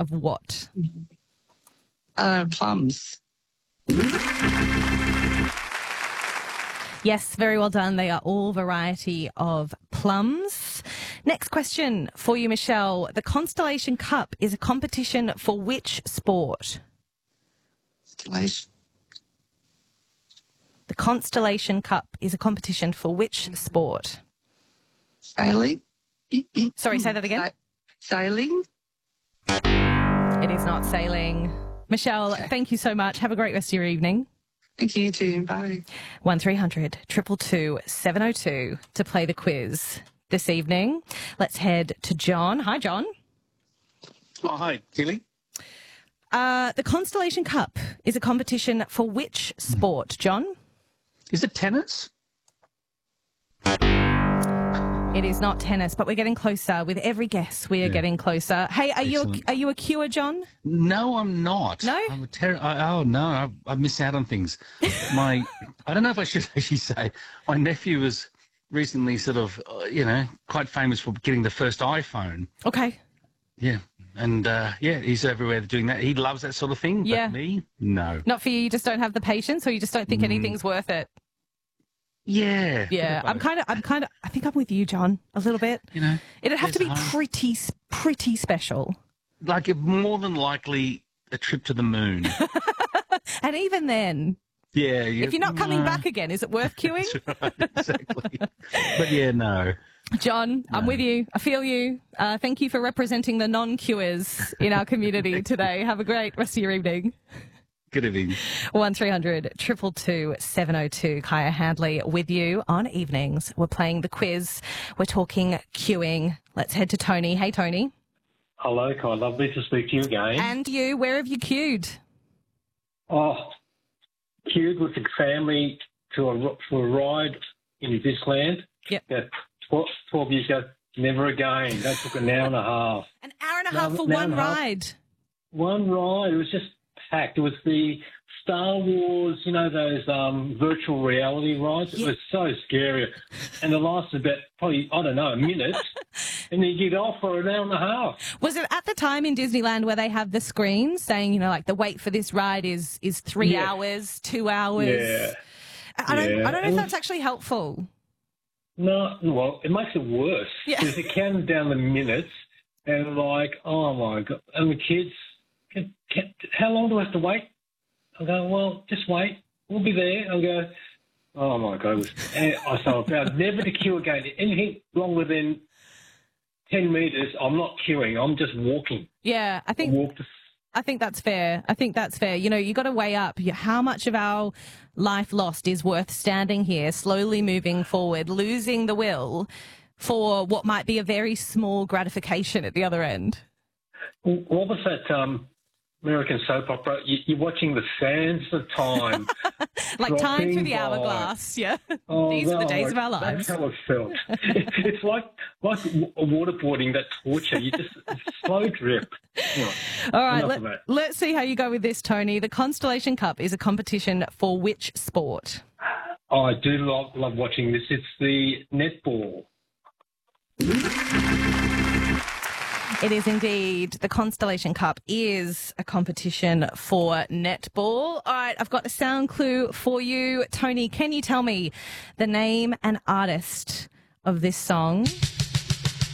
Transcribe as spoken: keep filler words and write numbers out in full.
of what? Uh, plums. Yes, very well done. They are all variety of plums. Next question for you, Michelle. The Constellation Cup is a competition for which sport? Constellation. The Constellation Cup is a competition for which sport? Sailing. Sorry, say that again. Sailing. It is not sailing. Michelle, Okay. thank you so much. Have a great rest of your evening. Thank you too. Bye. one three hundred two two two seven oh two to play the quiz this evening. Let's head to John. Hi, John. Oh, hi, Tilly. Uh, the Constellation Cup is a competition for which sport, John? Is it tennis? It is not tennis, but we're getting closer. With every guess, we are Yeah. getting closer. Hey, are you a, Excellent. are you a cure, John? No, I'm not. No? I'm a ter- I, oh, no, I, I miss out on things. My, I don't know if I should actually say, my nephew was recently sort of, uh, you know, quite famous for getting the first iPhone. Okay. Yeah. And, uh, yeah, he's everywhere doing that. He loves that sort of thing. Yeah. But me, no. Not for you. You just don't have the patience, or you just don't think Mm. anything's worth it. Yeah. Yeah, I'm kind of, I'm kind of, I think I'm with you, John, a little bit. You know, It'd have to be there's home. pretty, s- pretty special. like it, more than likely a trip to the moon. And even then, Yeah. yeah if you're not coming no. back again, is it worth queuing? That's right, exactly. But yeah, no. John, I'm with you. I feel you. Uh, thank you for representing the non-queuers in our community today. Have a great rest of your evening. Good evening. one three hundred two two two seven oh two. Kaya Handley with you on evenings. We're playing the quiz. We're talking queuing. Let's head to Tony. Hey, Tony. Hello, Kai. Lovely to speak to you again. And you, where have you queued? Oh, queued with the family to a, to a ride in Disneyland. Yep. Yeah, twelve, twelve years ago. Never again. That took an hour and a half. An hour and a No, half for an hour one and a half. ride. One ride. It was just packed. It was the Star Wars, you know, those um, virtual reality rides. It Yeah. was so scary. And it lasted about probably, I don't know, a minute. And then you get off for an hour and a half. Was it at the time in Disneyland where they have the screens saying, you know, like the wait for this ride is is three Yeah. hours, two hours? Yeah. I don't, Yeah. I don't know It if was- that's actually helpful. No, well, it makes it worse Yeah. because it counts down the minutes and like, oh my god, and the kids, can, can, how long do I have to wait? I go, well, just wait, we'll be there. I go, oh my god, it was, and I so I vowed never to queue again. Anything longer than ten meters, I'm not queuing. I'm just walking. Yeah, I I think walk to. I think that's fair. I think that's fair. You know, you got to weigh up how much of our life lost is worth standing here, slowly moving forward, losing the will for what might be a very small gratification at the other end. What was that um, American soap opera? You, you're watching the sands of time. Like time through dropping the by. hourglass. Yeah. Oh, These are the no, days like, of our lives. That's how it felt. It's like like w- waterboarding, that torture. You just slow drip. Anyway, All right, enough let, of that. let's see how you go with this, Tony. The Constellation Cup is a competition for which sport? Oh, I do love, love watching this. It's the netball. It is indeed. The Constellation Cup is a competition for netball. All right, I've got a sound clue for you. Tony, can you tell me the name and artist of this song?